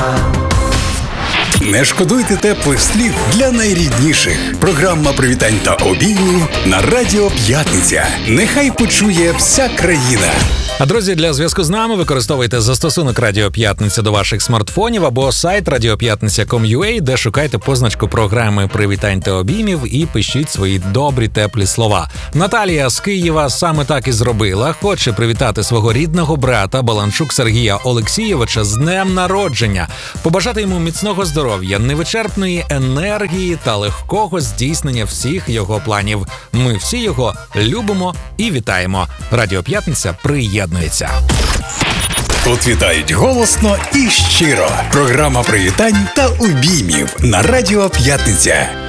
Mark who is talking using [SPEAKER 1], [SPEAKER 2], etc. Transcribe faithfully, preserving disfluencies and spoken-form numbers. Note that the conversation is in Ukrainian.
[SPEAKER 1] Не шкодуйте теплих слів для найрідніших. Програма привітань та обіймів на Радіо П'ятниця. Нехай почує вся країна.
[SPEAKER 2] А, друзі, для зв'язку з нами використовуйте застосунок Радіо П'ятниця до ваших смартфонів або сайт радіоп'ятниця крапка ком крапка ю а, де шукайте позначку програми «Привітань та обіймів» і пишіть свої добрі, теплі слова. Наталія з Києва саме так і зробила. Хоче привітати свого рідного брата Баланчук Сергія Олексійовича з днем народження. Побажати йому міцного здоров'я, невичерпної енергії та легкого здійснення всіх його планів. Ми всі його любимо і вітаємо. Радіо П'ятниця приєднується.
[SPEAKER 1] Тут вітають голосно і щиро. Програма привітань та обіймів на Радіо П'ятниця.